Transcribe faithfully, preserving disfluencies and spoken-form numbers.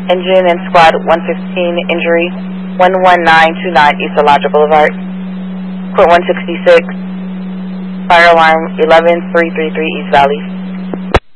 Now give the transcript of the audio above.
Engine and Squad one fifteen, injury one one nine two nine East Elijah Boulevard. Court one sixty-six, fire alarm eleven three three three East Valley.